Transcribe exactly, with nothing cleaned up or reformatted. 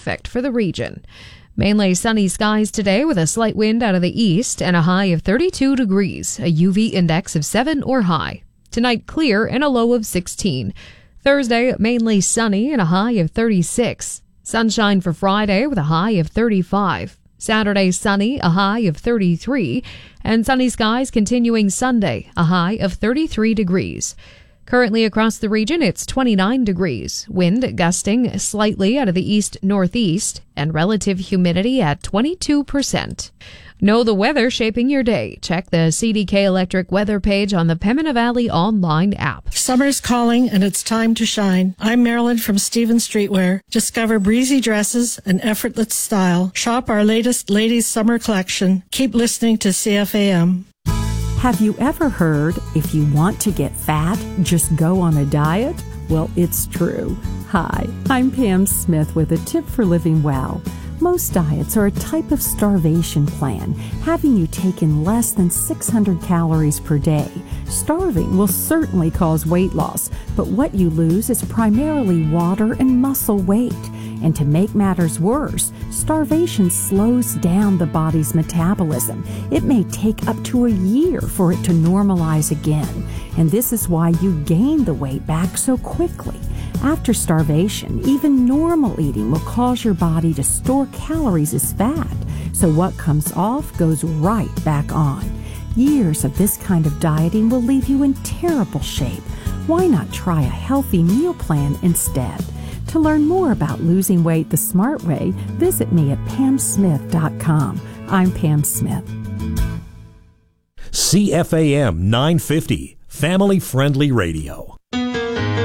perfect for the region. Mainly sunny skies today with a slight wind out of the east and a high of thirty-two degrees, a U V index of seven or high. Tonight clear and a low of sixteen. Thursday mainly sunny and a high of thirty-six. Sunshine for Friday with a high of thirty-five. Saturday sunny, a high of thirty-three. And sunny skies continuing Sunday, a high of thirty-three degrees. Currently across the region, it's twenty-nine degrees, wind gusting slightly out of the east-northeast, and relative humidity at twenty-two percent. Know the weather shaping your day. Check the C D K Electric weather page on the Pembina Valley online app. Summer's calling and it's time to shine. I'm Marilyn from Stevens Streetwear. Discover breezy dresses and effortless style. Shop our latest ladies' summer collection. Keep listening to C F A M. Have you ever heard, if you want to get fat, just go on a diet? Well, it's true. Hi, I'm Pam Smith with a tip for living well. Most diets are a type of starvation plan, having you take in less than six hundred calories per day. Starving will certainly cause weight loss, but what you lose is primarily water and muscle weight. And to make matters worse, starvation slows down the body's metabolism. It may take up to a year for it to normalize again, and this is why you gain the weight back so quickly. After starvation, even normal eating will cause your body to store calories as fat, so what comes off goes right back on. Years of this kind of dieting will leave you in terrible shape. Why not try a healthy meal plan instead? To learn more about losing weight the smart way, visit me at pam smith dot com. I'm Pam Smith. C F A M nine fifty, family-friendly radio.